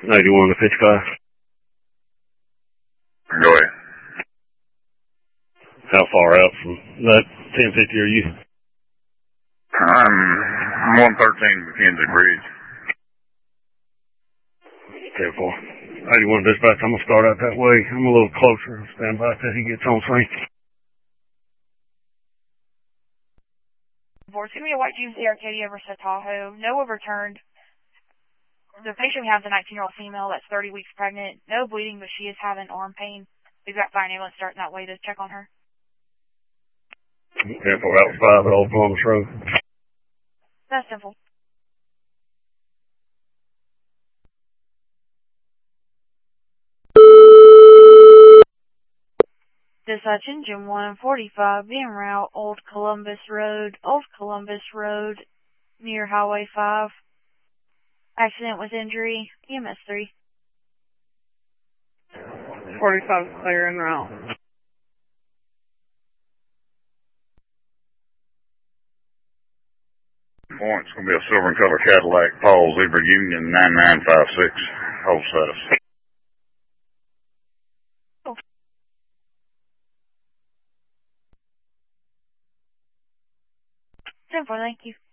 91 to 55. Go ahead. How far out from that 1050 are you? I'm 113 McKenzie Bridge. 10-4. 81 dispatch, I'm going to start out that way. I'm a little closer. Stand by till he gets on scene. It's going to be a white GMC Arcadia Versa Tahoe. NOAA returned. The patient we have is a 19-year-old female that's 30 weeks pregnant. No bleeding, but she is having arm pain. We've got fire ambulance starting that way to check on her. 10-4 out 5 at Old Columbus Road. That's simple. Dispatch engine 145 being route Old Columbus Road, near Highway 5. Accident with injury, EMS 3. 45 clear en route. Point's going to be a silver and color Cadillac, Paul Zebra Union 9956. Hold status. 10-4, thank you.